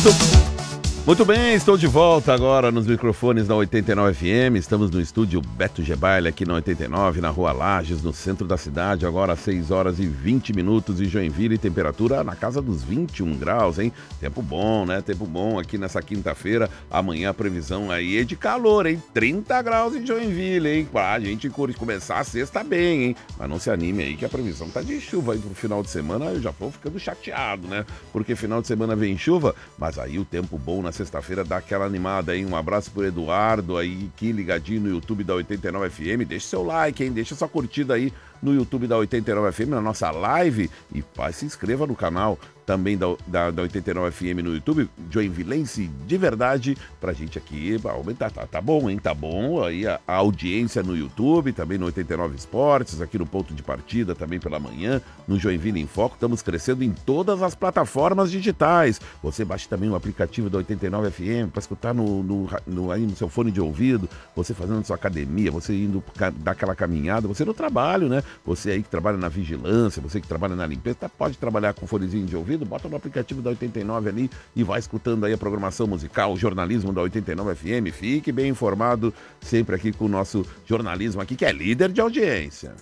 Muito bem, estou de volta agora nos microfones da 89 FM. Estamos no estúdio Beto Gebaile aqui na 89, na Rua Lages, no centro da cidade. Agora 6 horas e 20 minutos em Joinville, temperatura na casa dos 21 graus, hein? Tempo bom, né? Tempo bom aqui nessa quinta-feira. Amanhã a previsão aí é de calor, hein? 30 graus em Joinville, hein? Pra gente começar a sexta bem, hein? Mas não se anime aí que a previsão tá de chuva aí pro final de semana. Eu já vou ficando chateado, né? Porque final de semana vem chuva, mas aí o tempo bom na sexta-feira dá aquela animada aí. Um abraço pro Eduardo aí, aqui ligadinho no YouTube da 89 FM. Deixa seu like, hein? Deixa sua curtida aí no YouTube da 89 FM, na nossa live. E pai, se inscreva no canal também da 89 FM no YouTube, Joinvilense de verdade, pra gente aqui aumentar. Tá bom, hein? Tá bom. Aí a audiência no YouTube, também no 89 Esportes, aqui no Ponto de Partida, também pela manhã, no Joinville em Foco. Estamos crescendo em todas as plataformas digitais. Você baixa também o aplicativo da 89 FM para escutar aí no seu fone de ouvido, você fazendo sua academia, você indo dar aquela caminhada, você no trabalho, né? Você aí que trabalha na vigilância, você que trabalha na limpeza, pode trabalhar com fonezinho de ouvido, bota no aplicativo da 89 ali e vai escutando aí a programação musical, o jornalismo da 89 FM. Fique bem informado sempre aqui com o nosso jornalismo aqui, que é líder de audiência.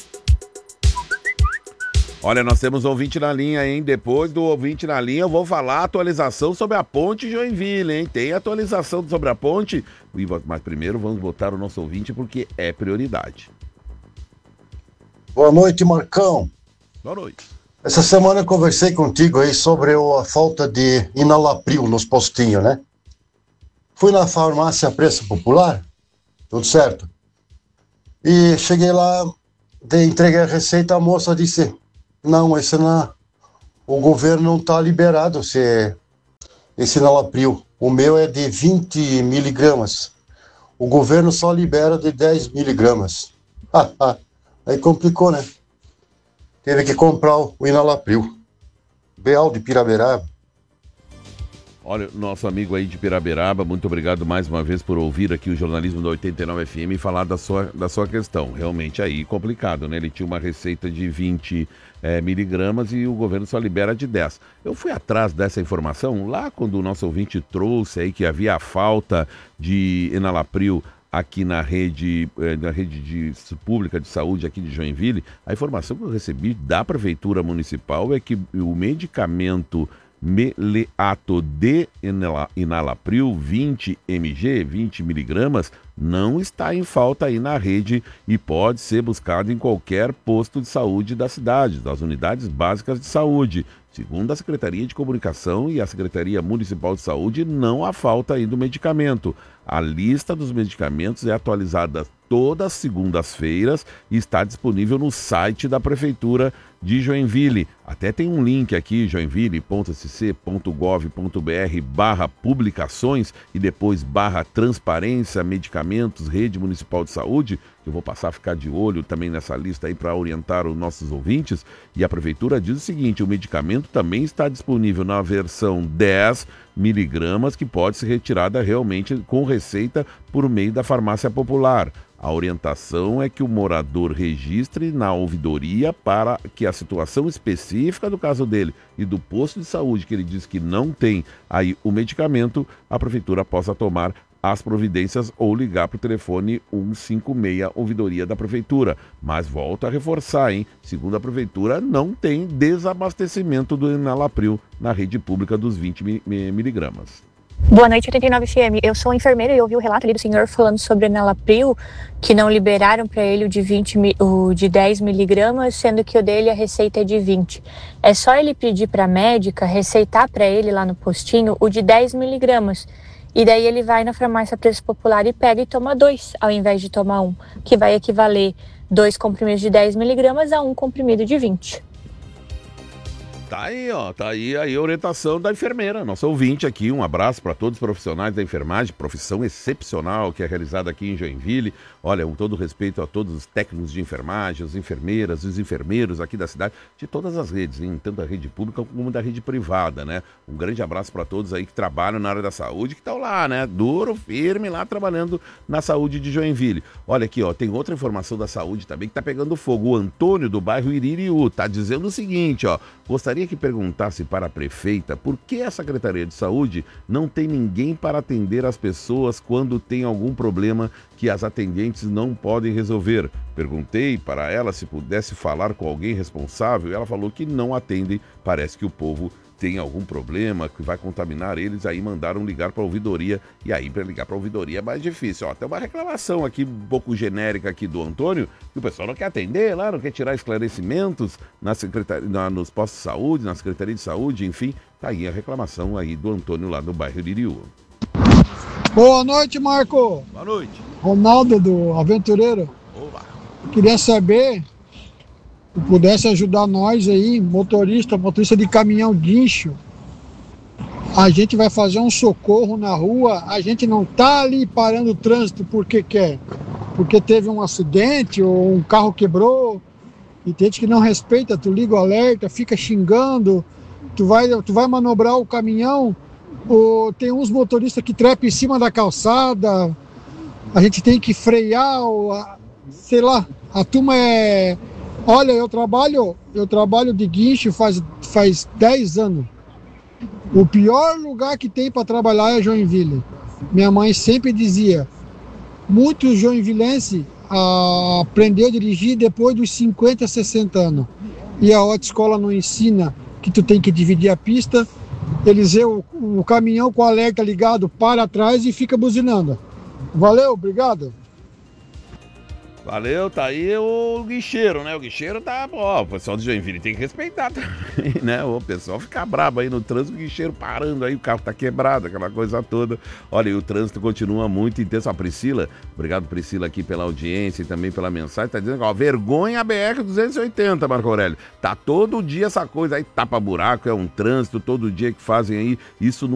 Olha, nós temos ouvinte na linha, hein? Depois do ouvinte na linha, eu vou falar a atualização sobre a ponte Joinville, hein? Tem atualização sobre a ponte, mas primeiro vamos botar o nosso ouvinte porque é prioridade. Boa noite, Marcão. Boa noite. Essa semana eu conversei contigo aí sobre a falta de Inalapril nos postinhos, né? Fui na farmácia Preço Popular, tudo certo. E cheguei lá, entreguei a receita, a moça disse, não, o governo não está liberado esse Inalapril. O meu é de 20 miligramas. O governo só libera de 10 miligramas. Aí complicou, né? Teve que comprar o Inalapril. Beal de Piraberaba. Olha, nosso amigo aí de Piraberaba, muito obrigado mais uma vez por ouvir aqui o jornalismo da 89 FM e falar da sua questão. Realmente aí complicado, né? Ele tinha uma receita de 20 miligramas e o governo só libera de 10. Eu fui atrás dessa informação lá quando o nosso ouvinte trouxe aí que havia a falta de Inalapril aqui na rede pública de saúde aqui de Joinville. A informação que eu recebi da Prefeitura Municipal é que o medicamento Meleato de Inalapril 20 mg, 20 miligramas, não está em falta aí na rede e pode ser buscado em qualquer posto de saúde da cidade, das unidades básicas de saúde. Segundo a Secretaria de Comunicação e a Secretaria Municipal de Saúde, não há falta aí do medicamento. A lista dos medicamentos é atualizada todas as segundas-feiras e está disponível no site da Prefeitura de Joinville. Até tem um link aqui, joinville.sc.gov.br/publicações e depois /transparência, medicamentos, rede municipal de saúde, que eu vou passar a ficar de olho também nessa lista aí para orientar os nossos ouvintes. E a Prefeitura diz o seguinte, o medicamento também está disponível na versão 10 miligramas, que pode ser retirada realmente com receita por meio da farmácia popular. A orientação é que o morador registre na ouvidoria para que a situação específica do caso dele e do posto de saúde que ele diz que não tem aí o medicamento, a prefeitura possa tomar as providências ou ligar para o telefone 156, ouvidoria da prefeitura. Mas volto a reforçar, hein? Segundo a prefeitura, não tem desabastecimento do Inalapril na rede pública dos 20 miligramas. Boa noite, 89 FM. Eu sou enfermeira e ouvi o relato ali do senhor falando sobre o Inalapril, que não liberaram para ele o de 10 miligramas, sendo que o dele a receita é de 20. É só ele pedir para a médica receitar para ele lá no postinho o de 10 miligramas. E daí ele vai na farmácia Preço Popular e pega e toma 2, ao invés de tomar 1, que vai equivaler 2 comprimidos de 10 miligramas a 1 comprimido de 20. Tá aí, ó, tá aí a orientação da enfermeira, nosso ouvinte aqui. Um abraço para todos os profissionais da enfermagem, profissão excepcional que é realizada aqui em Joinville. Olha, com todo respeito a todos os técnicos de enfermagem, as enfermeiras, os enfermeiros aqui da cidade, de todas as redes, hein? Tanto da rede pública como da rede privada, né? Um grande abraço para todos aí que trabalham na área da saúde, que estão lá, né? Duro, firme, lá trabalhando na saúde de Joinville. Olha aqui, ó, tem outra informação da saúde também que tá pegando fogo. O Antônio, do bairro Iririú, tá dizendo o seguinte, ó, Gostaria que perguntasse para a prefeita por que a Secretaria de Saúde não tem ninguém para atender as pessoas quando tem algum problema que as atendentes não podem resolver. Perguntei para ela se pudesse falar com alguém responsável. Ela falou que não atendem, parece que o povo tem algum problema que vai contaminar eles, aí mandaram ligar para a ouvidoria, e aí para ligar para a ouvidoria é mais difícil. Ó, tem uma reclamação aqui um pouco genérica aqui do Antônio, que o pessoal não quer atender lá, não quer tirar esclarecimentos na secretaria, nos postos de saúde, na Secretaria de Saúde, enfim, tá aí a reclamação aí do Antônio lá no bairro de Iriúa. Boa noite, Marco. Boa noite. Ronaldo do Aventureiro. Olá. Queria saber se pudesse ajudar nós aí, motorista de caminhão guincho. A gente vai fazer um socorro na rua, a gente não tá ali parando o trânsito porque quer, porque teve um acidente ou um carro quebrou, e tem gente que não respeita, tu liga o alerta, fica xingando, tu vai manobrar o caminhão, ou tem uns motoristas que trepam em cima da calçada, a gente tem que frear, sei lá, a turma é... Olha, eu trabalho de guincho faz 10 anos. O pior lugar que tem para trabalhar é Joinville. Minha mãe sempre dizia, muitos joinvilenses aprendeu a dirigir depois dos 50, 60 anos. E a autoescola não ensina que tu tem que dividir a pista. Eles vê o caminhão com o alerta ligado para atrás e fica buzinando. Valeu, obrigado. Valeu, tá aí o guicheiro, né? O guicheiro tá, ó, o pessoal de Joinville tem que respeitar também, né? O pessoal fica brabo aí no trânsito, o guicheiro parando aí, o carro tá quebrado, aquela coisa toda. Olha, e o trânsito continua muito intenso. A Priscila, obrigado Priscila aqui pela audiência e também pela mensagem, tá dizendo, ó, vergonha a BR-280, Marco Aurélio. Tá todo dia essa coisa aí, tapa buraco, é um trânsito todo dia que fazem aí, isso não